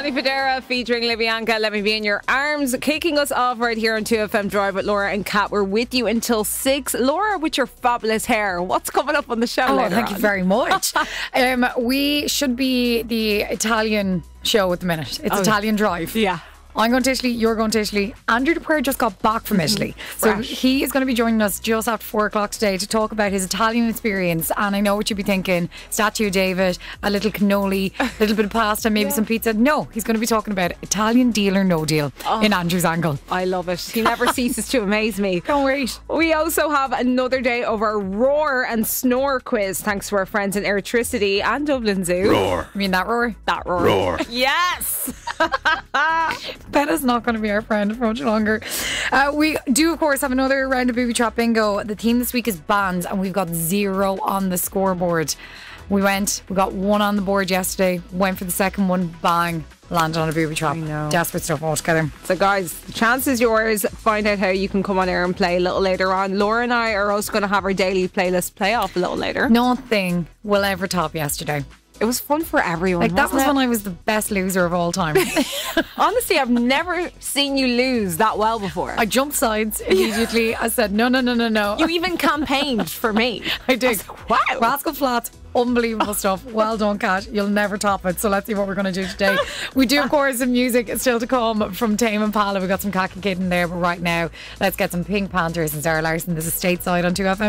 Sonny Fodera featuring Livianka, Let Me Be in Your Arms. Kicking us off right here on 2FM Drive with Laura and Kat. We're with you until 6. Laura, with your fabulous hair, what's coming up on the show later thank on? you very much. We should be the Italian show at the minute. It's Italian Drive. Yeah. I'm going to Italy, you're going to Italy. Andrew DePuer just got back from Italy. So he is going to be joining us just after 4 o'clock today to talk about his Italian experience. And I know what you'd be thinking, Statue of David, a little cannoli, a little bit of pasta, maybe some pizza. No, he's going to be talking about Italian Deal or No Deal in Andrew's angle. I love it. He never ceases to amaze me. Can't wait. We also have another day of our roar and snore quiz thanks to our friends in Airtricity and Dublin Zoo. Roar. I mean, that roar. That roar. Roar. Yes. Bella's not going to be our friend for much longer. We do, of course, have another round of Booby Trap Bingo. The theme this week is bands, and we've got 0 on the scoreboard. We got 1 on the board yesterday, went for the second one, bang, landed on a booby trap. I know. Desperate stuff altogether. So guys, the chance is yours. Find out how you can come on air and play a little later on. Laura and I are also going to have our daily playlist play off a little later. Nothing will ever top yesterday. It was fun for everyone. Like, that was wasn't when I was the best loser of all time. it? Honestly, I've never seen you lose that well before. I jumped sides immediately. I said, no. You even campaigned for me. I did. Like, wow. Rascal Flats, unbelievable stuff. Well done, Kat. You'll never top it. So let's see what we're going to do today. We do, of course, some music still to come from Tame Impala. We've got some Cat and Kid in there. But right now, let's get some Pink Panthers and Sarah Larson. This is Stateside on 2FM.